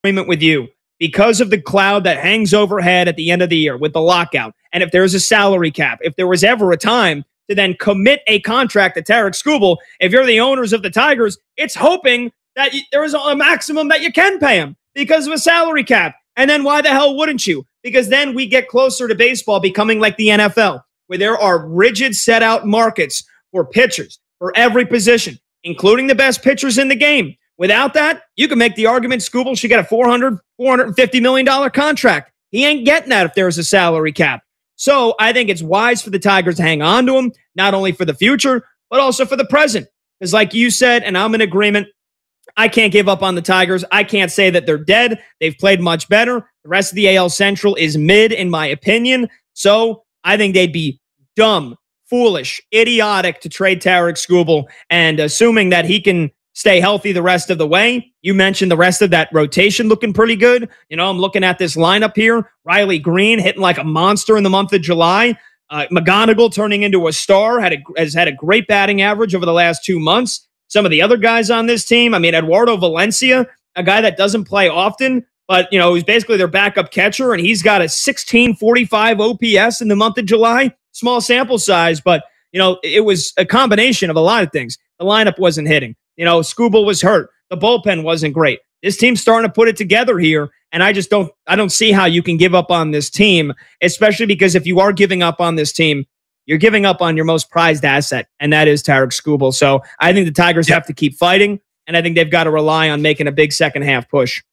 agreement with you. Because of the cloud that hangs overhead at the end of the year with the lockout, and if there's a salary cap, if there was ever a time to then commit a contract to Tarik Skubal, if you're the owners of the Tigers, it's hoping that there is a maximum that you can pay him because of a salary cap. And then why the hell wouldn't you? Because then we get closer to baseball becoming like the NFL, where there are rigid set out markets for pitchers for every position, including the best pitchers in the game. Without that, you can make the argument Skubal should get a $450 million contract. He ain't getting that if there's a salary cap. So I think it's wise for the Tigers to hang on to him, not only for the future, but also for the present. Because like you said, and I'm in agreement, I can't give up on the Tigers. I can't say that they're dead. They've played much better. The rest of the AL Central is mid, in my opinion. So I think they'd be dumb, foolish, idiotic to trade Tarik Skubal, and assuming that he can stay healthy the rest of the way. You mentioned the rest of that rotation looking pretty good. You know, I'm looking at this lineup here. Riley Green hitting like a monster in the month of July. McGonigal turning into a star, has had a great batting average over the last 2 months. Some of the other guys on this team, I mean, Eduardo Valencia, a guy that doesn't play often, but, you know, he's basically their backup catcher, and he's got a 1645 OPS in the month of July. Small sample size, but, you know, it was a combination of a lot of things. The lineup wasn't hitting. You know, Skubal was hurt. The bullpen wasn't great. This team's starting to put it together here, and I don't see how you can give up on this team, especially because if you are giving up on this team, you're giving up on your most prized asset, and that is Tarik Skubal. So I think the Tigers have to keep fighting, and I think they've got to rely on making a big second half push.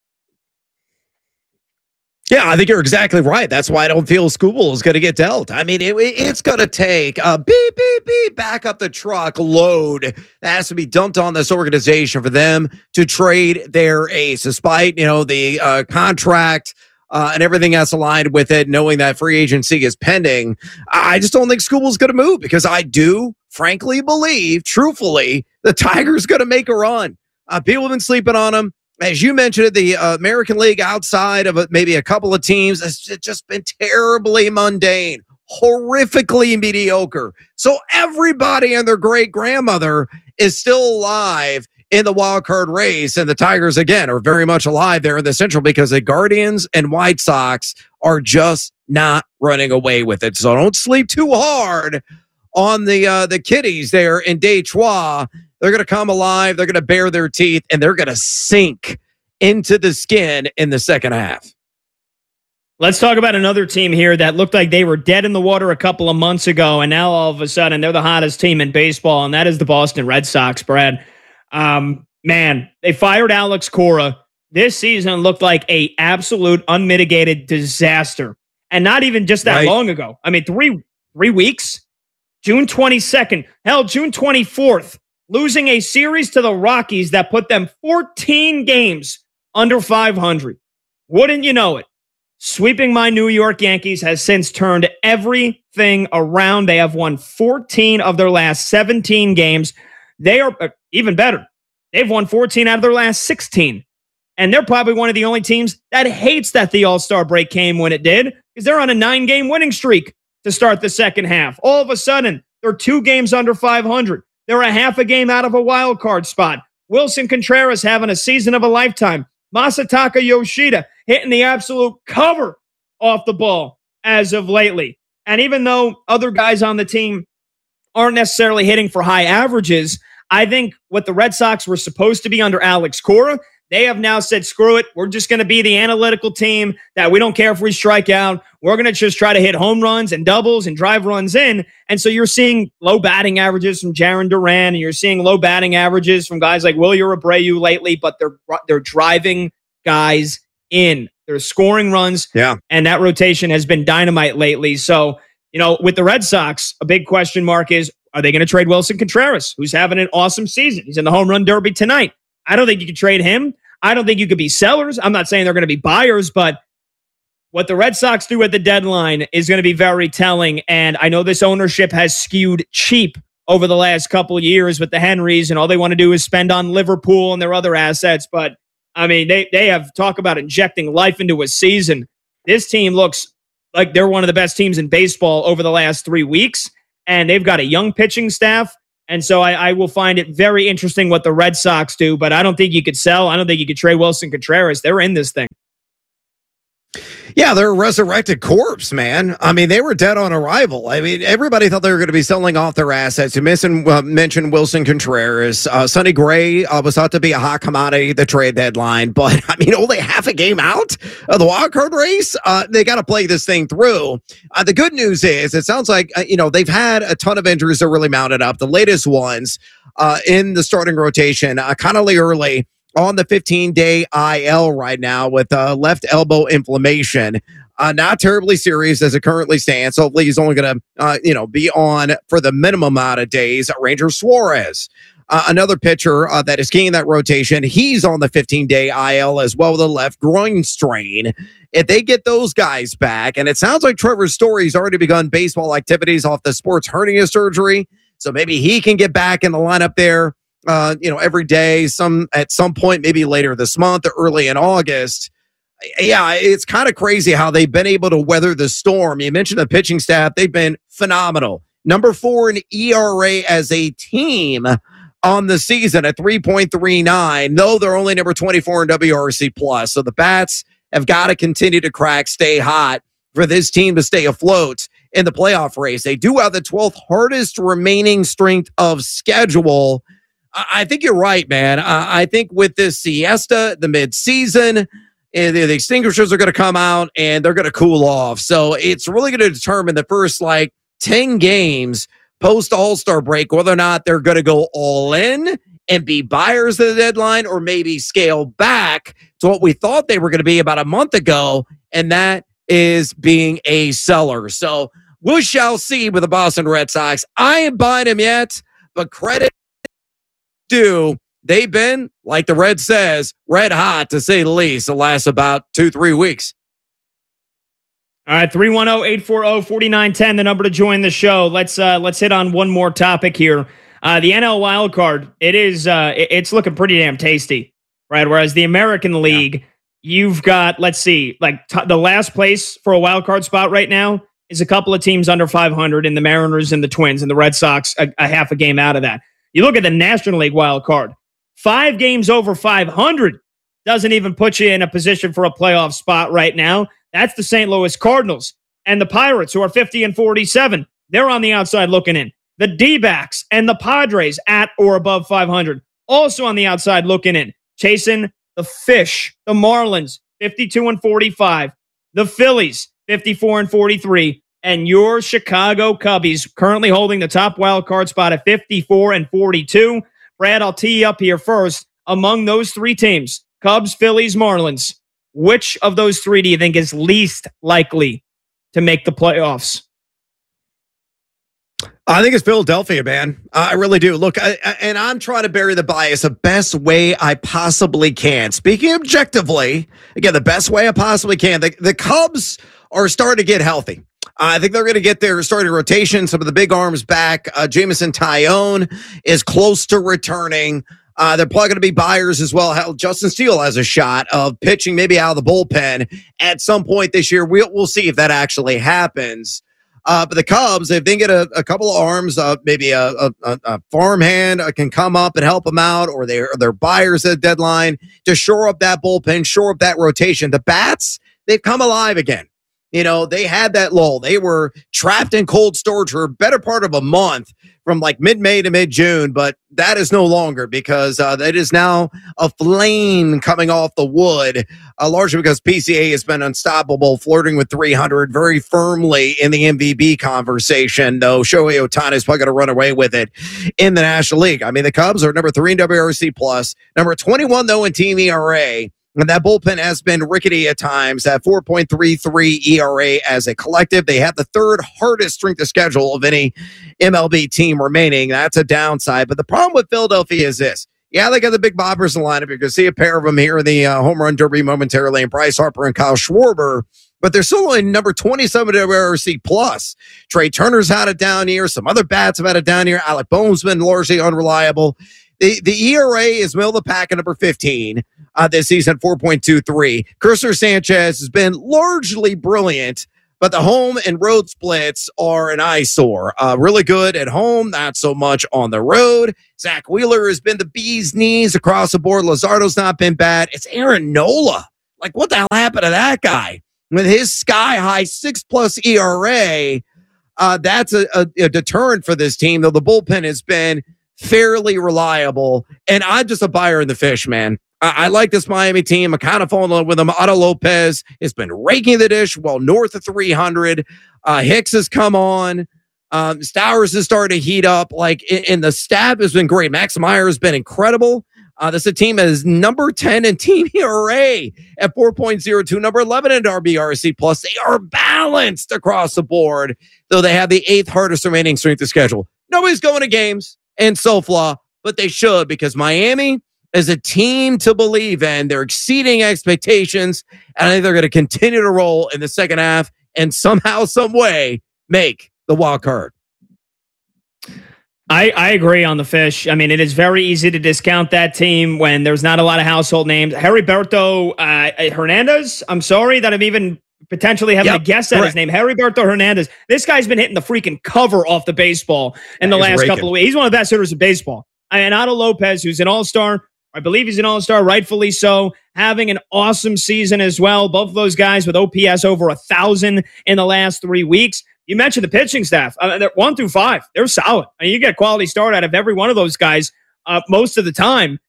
Yeah, I think you're exactly right. That's why I don't feel Skubal is going to get dealt. I mean, it's going to take a beep, back up the truck load that has to be dumped on this organization for them to trade their ace, despite, you know, the contract and everything else aligned with it, knowing that free agency is pending. I just don't think Skubal's going to move because I do, frankly, believe, truthfully, the Tigers going to make a run. People have been sleeping on them. As you mentioned, the American League outside of maybe a couple of teams has just been terribly mundane, horrifically mediocre. So everybody and their great-grandmother is still alive in the wild card race, and the Tigers, again, are very much alive there in the Central because the Guardians and White Sox are just not running away with it. So don't sleep too hard on the kiddies there in Detroit. They're going to come alive. They're going to bare their teeth, and they're going to sink into the skin in the second half. Let's talk about another team here that looked like they were dead in the water a couple of months ago, and now all of a sudden they're the hottest team in baseball, and that is the Boston Red Sox, Brad. Man, they fired Alex Cora. This season looked like a absolute unmitigated disaster, and not even just that long ago. I mean, three weeks? June 22nd. Hell, June 24th. Losing a series to the Rockies that put them 14 games under 500. Wouldn't you know it? Sweeping my New York Yankees has since turned everything around. They have won 14 of their last 17 games. They are even better. They've won 14 out of their last 16. And they're probably one of the only teams that hates that the All-Star break came when it did, because they're on a 9-game winning streak to start the second half. All of a sudden, they're 2 games under 500. They're a half a game out of a wild card spot. Wilson Contreras having a season of a lifetime. Masataka Yoshida hitting the absolute cover off the ball as of lately. And even though other guys on the team aren't necessarily hitting for high averages, I think what the Red Sox were supposed to be under Alex Cora, they have now said, screw it. We're just going to be the analytical team that we don't care if we strike out. We're going to just try to hit home runs and doubles and drive runs in. And so you're seeing low batting averages from Jarren Duran, and you're seeing low batting averages from guys like Wilyer Abreu lately, but they're driving guys in. They're scoring runs. Yeah. And that rotation has been dynamite lately. So, you know, with the Red Sox, a big question mark is, are they going to trade Wilson Contreras, who's having an awesome season? He's in the home run derby tonight. I don't think you could trade him. I don't think you could be sellers. I'm not saying they're going to be buyers, but what the Red Sox do at the deadline is going to be very telling. And I know this ownership has skewed cheap over the last couple of years with the Henrys, and all they want to do is spend on Liverpool and their other assets. But, I mean, they have talk about injecting life into a season. This team looks like they're one of the best teams in baseball over the last 3 weeks, and they've got a young pitching staff. And so I will find it very interesting what the Red Sox do, but I don't think you could sell. I don't think you could trade Wilson Contreras. They're in this thing. Yeah, they're a resurrected corpse, man. I mean, they were dead on arrival. I mean, everybody thought they were going to be selling off their assets. You mentioned Wilson Contreras. Sonny Gray was thought to be a hot commodity, the trade deadline. But, I mean, only half a game out of the wild card race. They got to play this thing through. The good news is it sounds like, they've had a ton of injuries that really mounted up. The latest ones in the starting rotation, Connolly early on the 15-day IL right now with left elbow inflammation. Not terribly serious as it currently stands. So hopefully he's only going to, be on for the minimum amount of days. Ranger Suarez, another pitcher that is keying that rotation. He's on the 15-day IL as well with a left groin strain. If they get those guys back, and it sounds like Trevor Story's already begun baseball activities off the sports hernia surgery, so maybe he can get back in the lineup there. Every day, at some point, maybe later this month or early in August. Yeah, it's kind of crazy how they've been able to weather the storm. You mentioned the pitching staff. They've been phenomenal. Number 4 in ERA as a team on the season at 3.39. No, they're only number 24 in WRC plus. So the Bats have got to continue to crack, stay hot for this team to stay afloat in the playoff race. They do have the 12th hardest remaining strength of schedule. I think you're right, man. I think with this siesta, the midseason, the extinguishers are going to come out and they're going to cool off. So it's really going to determine the first 10 games post All-Star break, whether or not they're going to go all in and be buyers of the deadline or maybe scale back to what we thought they were going to be about a month ago. And that is being a seller. So we shall see with the Boston Red Sox. I ain't buying them yet, but credit they've been, like the Red says, red hot to say the least the last about 2-3 weeks. All right, 310-840-4910, the number to join the show. Let's hit on one more topic here. The NL wild card, it's looking pretty damn tasty, right? Whereas the American League, you've got, let's see, the last place for a wild card spot right now is a couple of teams under 500 in the Mariners and the Twins, and the Red Sox a half a game out of that. You look at the National League wild card, 5 games over 500 doesn't even put you in a position for a playoff spot right now. That's the St. Louis Cardinals and the Pirates, who are 50-47. They're on the outside looking in. The D-backs and the Padres at or above 500, also on the outside looking in. Chasing the Fish, the Marlins, 52-45. The Phillies, 54-43. And your Chicago Cubbies currently holding the top wild card spot at 54-42. Brad, I'll tee you up here first. Among those 3 teams, Cubs, Phillies, Marlins, which of those 3 do you think is least likely to make the playoffs? I think it's Philadelphia, man. I really do. Look, and I'm trying to bury the bias the best way I possibly can. Speaking objectively, again, the best way I possibly can. The Cubs are starting to get healthy. I think they're going to get their starting rotation. Some of the big arms back. Jameson Taillon is close to returning. They're probably going to be buyers as well. Hell, Justin Steele has a shot of pitching maybe out of the bullpen at some point this year. We'll see if that actually happens. But the Cubs, if they get a couple of arms, maybe a farmhand can come up and help them out, or they're buyers at the deadline to shore up that bullpen, shore up that rotation. The Bats, they've come alive again. They had that lull. They were trapped in cold storage for a better part of a month from mid-May to mid-June, but that is no longer because that is now a flame coming off the wood, largely because PCA has been unstoppable, flirting with 300 very firmly in the MVP conversation, though Shohei Ohtani is probably going to run away with it in the National League. I mean, the Cubs are number 3 in WRC+, number 21, though, in team ERA. And that bullpen has been rickety at times at 4.33 ERA as a collective. They have the 3rd hardest strength of schedule of any MLB team remaining. That's a downside. But the problem with Philadelphia is this. Yeah, they got the big boppers in the lineup. You're going to see a pair of them here in the home run derby momentarily, and Bryce Harper and Kyle Schwarber. But they're still only number 27 WRC plus. Trey Turner's had a down year. Some other bats have had a down year. Alec Bohm's been largely unreliable. The ERA is middle of the pack at number 15 this season, 4.23. Cristher Sanchez has been largely brilliant, But the home and road splits are an eyesore. Really good at home, not so much on the road. Zach Wheeler has been the bee's knees across the board. Lazardo's not been bad. It's Aaron Nola. Like, what the hell happened to that guy? With his sky-high 6+ ERA, that's a deterrent for this team, though the bullpen has been fairly reliable. And I'm just a buyer in the fish, man. I like this Miami team. I kind of fall in love with them. Otto Lopez has been raking the dish well north of 300. Hicks has come on. Stowers has started to heat up. And the staff has been great. Max Meyer has been incredible. This is a team that is number 10 in team ERA at 4.02, number 11 in RBRC plus. They are balanced across the board, though they have the 8th hardest remaining strength of schedule. Nobody's going to games in SoFla, but they should, because Miami is a team to believe in. They're exceeding expectations, and I think they're going to continue to roll in the second half and somehow, some way, make the wild card. I agree on the fish. I mean, it is very easy to discount that team when there's not a lot of household names. Heriberto Hernandez, I'm sorry that I'm even potentially having to guess at his name. Heriberto Hernandez. This guy's been hitting the freaking cover off the baseball in the last couple of weeks. He's one of the best hitters in baseball. And Otto Lopez, who's an all-star, I believe he's an all-star, rightfully so, having an awesome season as well. Both of those guys with OPS over 1,000 in the last 3 weeks. You mentioned the pitching staff. They're 1 through 5. They're solid. I mean, you get a quality start out of every one of those guys most of the time.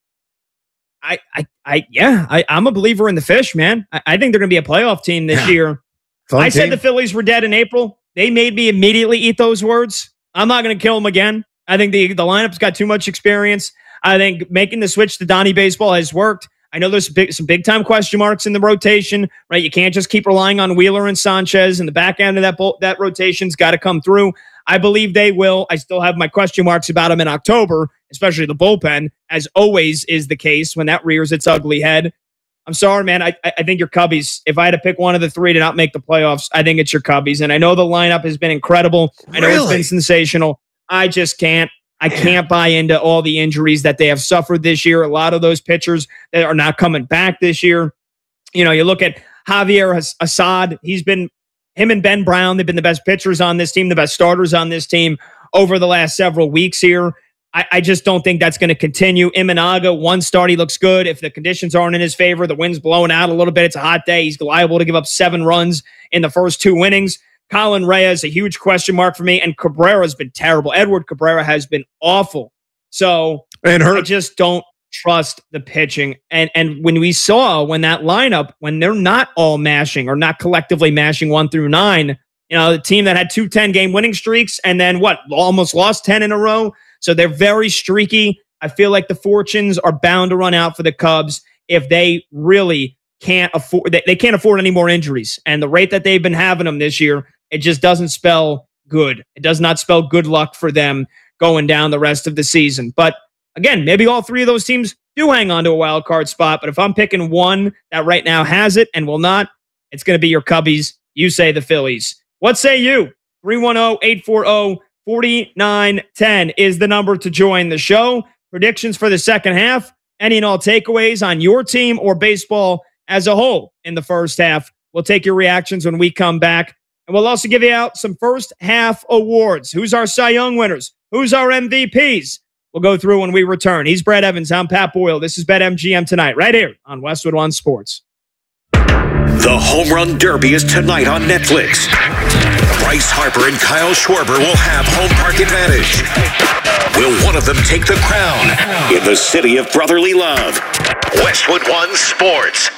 I'm a believer in the fish, man. I think they're going to be a playoff team this year. I said the Phillies were dead in April. They made me immediately eat those words. I'm not going to kill them again. I think the lineup's got too much experience. I think making the switch to Donnie Baseball has worked. I know there's some big-time question marks in the rotation, right? You can't just keep relying on Wheeler and Sanchez, and the back end of that rotation's got to come through. I believe they will. I still have my question marks about them in October, especially the bullpen, as always is the case when that rears its ugly head. I'm sorry, man. I think your Cubbies, if I had to pick one of the three to not make the playoffs, I think it's your Cubbies. And I know the lineup has been incredible. I know it's been sensational. I just can't. I can't buy into all the injuries that they have suffered this year. A lot of those pitchers that are not coming back this year. You know, you look at Javier Assad. Him and Ben Brown, they've been the best pitchers on this team, the best starters on this team over the last several weeks here. I just don't think that's going to continue. Imanaga, one start, he looks good. If the conditions aren't in his favor, the wind's blowing out a little bit, it's a hot day, he's liable to give up 7 runs in the first 2 innings. Colin Reyes, a huge question mark for me, and Cabrera's been terrible. Edward Cabrera has been awful. So I just don't trust the pitching. And when we saw when that lineup, when they're not all mashing or not collectively mashing 1 through 9, you know, the team that had 2 10-game winning streaks and then almost lost 10 in a row. So they're very streaky. I feel like the fortunes are bound to run out for the Cubs if they really can't afford. They can't afford any more injuries. And the rate that they've been having them this year, it just doesn't spell good. It does not spell good luck for them going down the rest of the season. But again, maybe all 3 of those teams do hang on to a wild card spot. But if I'm picking one that right now has it and will not, it's going to be your Cubbies. You say the Phillies. What say you? 310-840-4910 is the number to join the show. Predictions for the second half. Any and all takeaways on your team or baseball as a whole in the first half. We'll take your reactions when we come back. And we'll also give you out some first half awards. Who's our Cy Young winners? Who's our MVPs? We'll go through when we return. He's Brad Evans. I'm Pat Boyle. This is BetMGM Tonight, right here on Westwood One Sports. The Home Run Derby is tonight on Netflix. Bryce Harper and Kyle Schwarber will have home park advantage. Will one of them take the crown in the city of brotherly love? Westwood One Sports.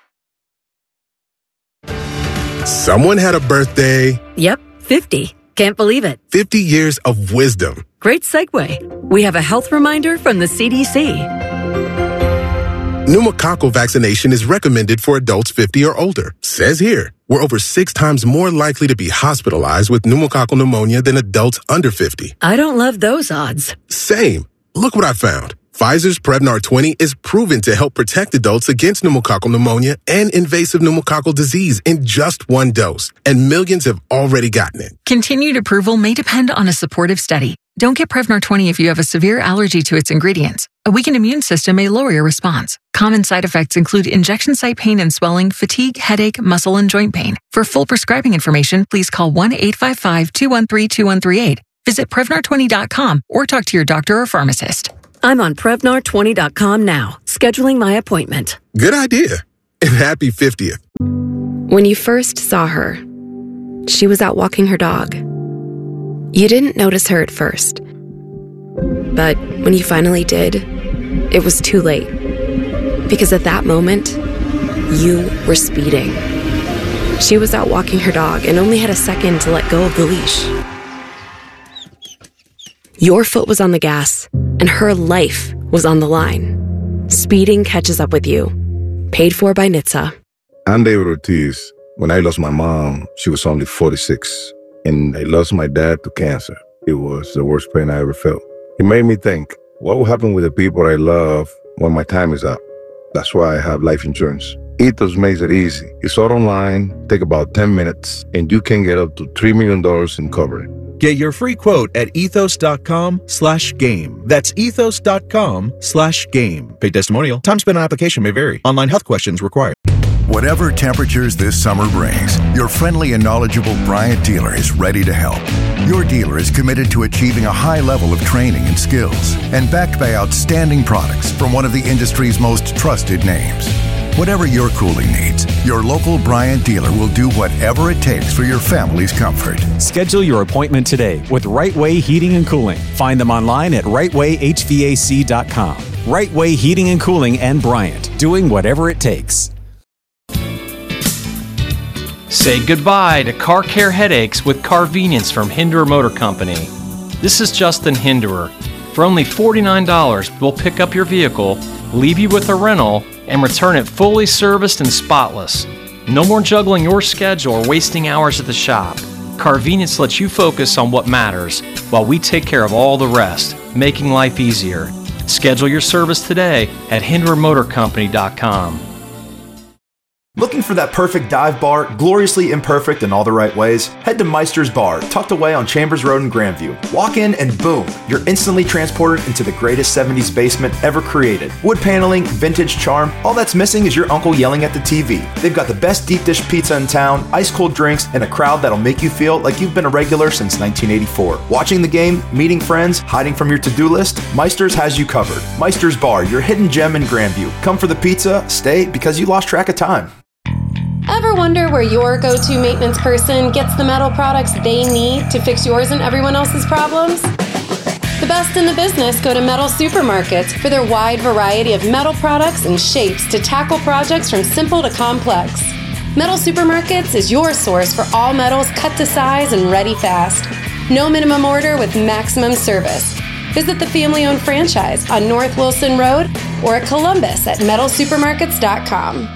Someone had a birthday. Yep, 50. Can't believe it. 50 years of wisdom. Great segue. We have a health reminder from the CDC. Pneumococcal vaccination is recommended for adults 50 or older. Says here, we're over 6 times more likely to be hospitalized with pneumococcal pneumonia than adults under 50. I don't love those odds. Same. Look what I found. Pfizer's Prevnar 20 is proven to help protect adults against pneumococcal pneumonia and invasive pneumococcal disease in just 1 dose, and millions have already gotten it. Continued approval may depend on a supportive study. Don't get Prevnar 20 if you have a severe allergy to its ingredients. A weakened immune system may lower your response. Common side effects include injection site pain and swelling, fatigue, headache, muscle, and joint pain. For full prescribing information, please call 1-855-213-2138. Visit Prevnar20.com or talk to your doctor or pharmacist. I'm on Prevnar20.com now, scheduling my appointment. Good idea. And happy 50th. When you first saw her, she was out walking her dog. You didn't notice her at first. But when you finally did, it was too late. Because at that moment, you were speeding. She was out walking her dog and only had a second to let go of the leash. Your foot was on the gas, and her life was on the line. Speeding catches up with you. Paid for by NHTSA. I'm David Ortiz. When I lost my mom, she was only 46. And I lost my dad to cancer. It was the worst pain I ever felt. It made me think, what will happen with the people I love when my time is up? That's why I have life insurance. Ethos makes it easy. It's all online, take about 10 minutes, and you can get up to $3 million in coverage. Get your free quote at ethos.com/game. That's ethos.com/game. Paid testimonial. Time spent on application may vary. Online health questions required. Whatever temperatures this summer brings, your friendly and knowledgeable Bryant dealer is ready to help. Your dealer is committed to achieving a high level of training and skills and backed by outstanding products from one of the industry's most trusted names. Whatever your cooling needs, your local Bryant dealer will do whatever it takes for your family's comfort. Schedule your appointment today with Right Way Heating and Cooling. Find them online at rightwayhvac.com. Right Way Heating and Cooling and Bryant, doing whatever it takes. Say goodbye to car care headaches with Carvenience from Hinderer Motor Company. This is Justin Hinderer. For only $49, we'll pick up your vehicle, leave you with a rental, and return it fully serviced and spotless. No more juggling your schedule or wasting hours at the shop. Carvenience lets you focus on what matters while we take care of all the rest, making life easier. Schedule your service today at HindererMotorCompany.com. Looking for that perfect dive bar, gloriously imperfect in all the right ways? Head to Meister's Bar, tucked away on Chambers Road in Grandview. Walk in and boom, you're instantly transported into the greatest 70s basement ever created. Wood paneling, vintage charm, all that's missing is your uncle yelling at the TV. They've got the best deep dish pizza in town, ice cold drinks, and a crowd that'll make you feel like you've been a regular since 1984. Watching the game, meeting friends, hiding from your to-do list, Meister's has you covered. Meister's Bar, your hidden gem in Grandview. Come for the pizza, stay because you lost track of time. Ever wonder where your go-to maintenance person gets the metal products they need to fix yours and everyone else's problems? The best in the business go to Metal Supermarkets for their wide variety of metal products and shapes to tackle projects from simple to complex. Metal Supermarkets is your source for all metals cut to size and ready fast. No minimum order with maximum service. Visit the family-owned franchise on North Wilson Road or at Columbus at metalsupermarkets.com.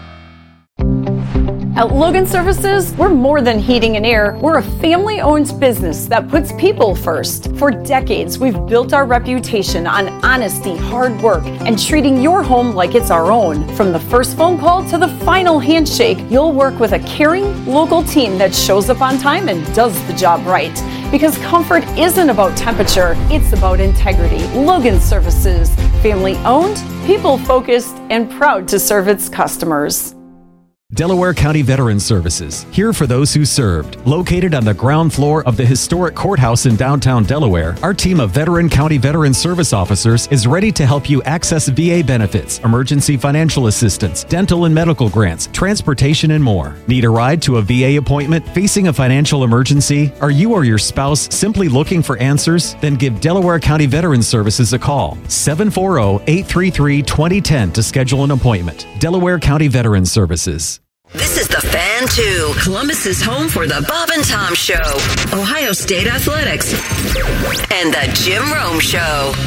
At Logan Services, we're more than heating and air. We're a family-owned business that puts people first. For decades, we've built our reputation on honesty, hard work, and treating your home like it's our own. From the first phone call to the final handshake, you'll work with a caring, local team that shows up on time and does the job right. Because comfort isn't about temperature, it's about integrity. Logan Services, family-owned, people-focused, and proud to serve its customers. Delaware County Veterans Services, here for those who served. Located on the ground floor of the historic courthouse in downtown Delaware, our team of veteran county veteran service officers is ready to help you access VA benefits, emergency financial assistance, dental and medical grants, transportation, and more. Need a ride to a VA appointment? Facing a financial emergency? Are you or your spouse simply looking for answers? Then give Delaware County Veterans Services a call. 740-833-2010 to schedule an appointment. Delaware County Veterans Services. This is The Fan 2, Columbus's home for the Bob and Tom Show, Ohio State Athletics, and the Jim Rome Show.